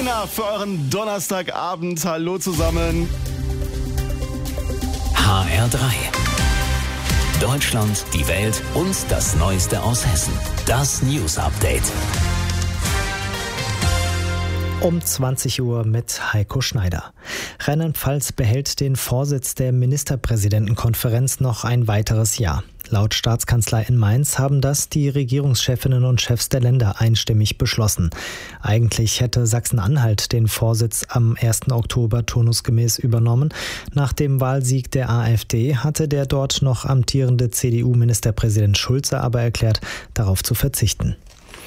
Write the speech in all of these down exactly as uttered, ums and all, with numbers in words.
Gewinner für euren Donnerstagabend. Hallo zusammen. H R drei. Deutschland, die Welt und das Neueste aus Hessen. Das News Update. Um zwanzig Uhr mit Heiko Schneider. Rheinland-Pfalz behält den Vorsitz der Ministerpräsidentenkonferenz noch ein weiteres Jahr. Laut Staatskanzlei in Mainz haben das die Regierungschefinnen und Chefs der Länder einstimmig beschlossen. Eigentlich hätte Sachsen-Anhalt den Vorsitz am ersten Oktober turnusgemäß übernommen. Nach dem Wahlsieg der AfD hatte der dort noch amtierende C D U-Ministerpräsident Schulze aber erklärt, darauf zu verzichten.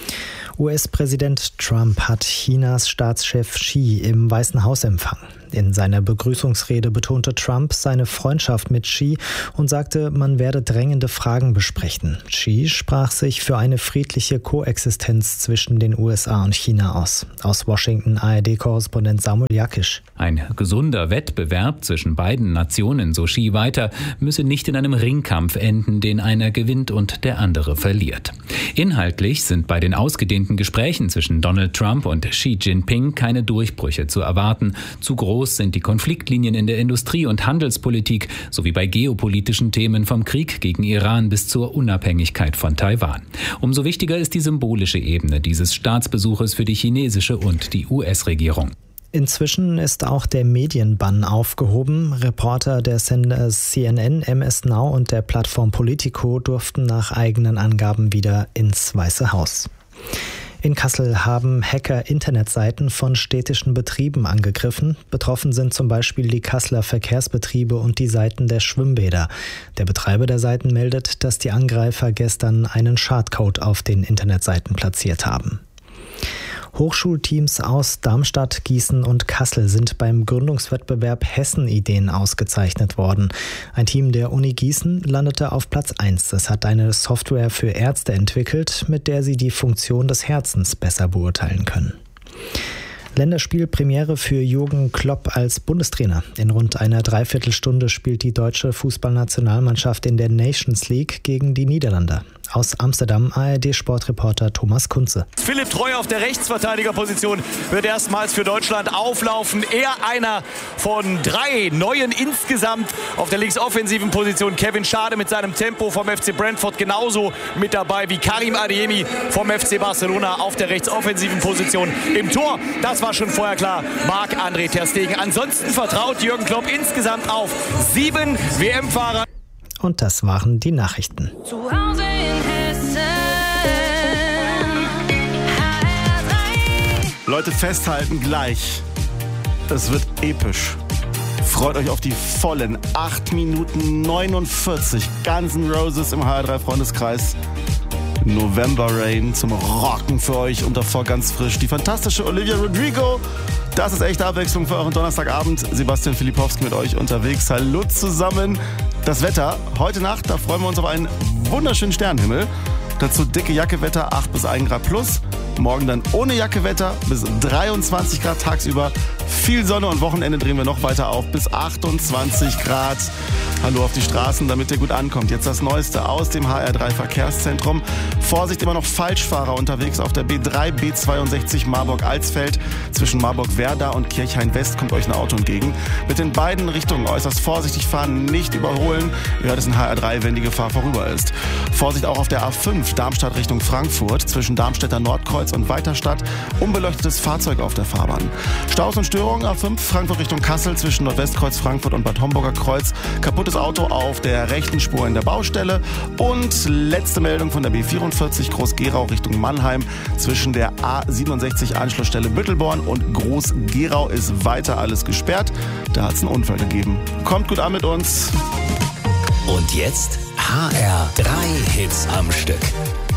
U S-Präsident Trump hat Chinas Staatschef Xi im Weißen Haus empfangen. In seiner Begrüßungsrede betonte Trump seine Freundschaft mit Xi und sagte, man werde drängende Fragen besprechen. Xi sprach sich für eine friedliche Koexistenz zwischen den U S A und China aus. Aus Washington A R D-Korrespondent Samuel Jakisch. Ein gesunder Wettbewerb zwischen beiden Nationen, so Xi weiter, müsse nicht in einem Ringkampf enden, den einer gewinnt und der andere verliert. Inhaltlich sind bei den ausgedehnten Gesprächen zwischen Donald Trump und Xi Jinping keine Durchbrüche zu erwarten. Zu groß sind die Konfliktlinien in der Industrie- und Handelspolitik sowie bei geopolitischen Themen vom Krieg gegen Iran bis zur Unabhängigkeit von Taiwan. Umso wichtiger ist die symbolische Ebene dieses Staatsbesuches für die chinesische und die U S-Regierung. Inzwischen ist auch der Medienbann aufgehoben. Reporter der Sender C N N, M S Now und der Plattform Politico durften nach eigenen Angaben wieder ins Weiße Haus. In Kassel haben Hacker Internetseiten von städtischen Betrieben angegriffen. Betroffen sind zum Beispiel die Kasseler Verkehrsbetriebe und die Seiten der Schwimmbäder. Der Betreiber der Seiten meldet, dass die Angreifer gestern einen Schadcode auf den Internetseiten platziert haben. Hochschulteams aus Darmstadt, Gießen und Kassel sind beim Gründungswettbewerb Hessen-Ideen ausgezeichnet worden. Ein Team der Uni Gießen landete auf Platz eins. Es hat eine Software für Ärzte entwickelt, mit der sie die Funktion des Herzens besser beurteilen können. Länderspielpremiere für Jürgen Klopp als Bundestrainer. In rund einer Dreiviertelstunde spielt die deutsche Fußballnationalmannschaft in der Nations League gegen die Niederlande. Aus Amsterdam A R D-Sportreporter Thomas Kunze. Philipp Treu auf der Rechtsverteidigerposition wird erstmals für Deutschland auflaufen. Er einer von drei neuen insgesamt. Auf der linksoffensiven Position Kevin Schade mit seinem Tempo vom F C Brentford genauso mit dabei wie Karim Adeyemi vom F C Barcelona auf der rechtsoffensiven Position. Im Tor, das war schon vorher klar, Marc-André ter Stegen. Ansonsten vertraut Jürgen Klopp insgesamt auf sieben W M-Fahrer. Und das waren die Nachrichten. Zu Hause in Hessen. H R drei. Leute, festhalten gleich. Es wird episch. Freut euch auf die vollen acht Minuten neunundvierzig Guns N' Roses im H R drei Freundeskreis. November Rain zum Rocken für euch und davor ganz frisch die fantastische Olivia Rodrigo. Das ist echte Abwechslung für euren Donnerstagabend. Sebastian Filipowski mit euch unterwegs. Hallo zusammen. Das Wetter heute Nacht, da freuen wir uns auf einen wunderschönen Sternenhimmel. Dazu dicke Jackewetter, acht bis ein Grad plus. Morgen dann ohne Jackewetter bis dreiundzwanzig Grad tagsüber. Viel Sonne und Wochenende drehen wir noch weiter auf bis achtundzwanzig Grad. Hallo auf die Straßen, damit ihr gut ankommt. Jetzt das Neueste aus dem H R drei Verkehrszentrum. Vorsicht, immer noch Falschfahrer unterwegs auf der B drei B zweiundsechzig Marburg-Alsfeld. Zwischen Marburg-Werda und Kirchhain-West kommt euch ein Auto entgegen. Mit den beiden Richtungen äußerst vorsichtig fahren, nicht überholen. Ihr hört es in H R drei, wenn die Gefahr vorüber ist. Vorsicht auch auf der A fünf Darmstadt Richtung Frankfurt. Zwischen Darmstädter Nordkreuz und Weiterstadt. Unbeleuchtetes Fahrzeug auf der Fahrbahn. Staus und Störungen A fünf Frankfurt Richtung Kassel zwischen Nordwestkreuz Frankfurt und Bad Homburger Kreuz. Kaputtes Auto auf der rechten Spur in der Baustelle. Und letzte Meldung von der B vierundvierzig Groß-Gerau Richtung Mannheim. Zwischen der A siebenundsechzig Anschlussstelle Büttelborn und Groß-Gerau ist weiter alles gesperrt. Da hat es einen Unfall gegeben. Kommt gut an mit uns. Und jetzt H R drei Hits am Stück.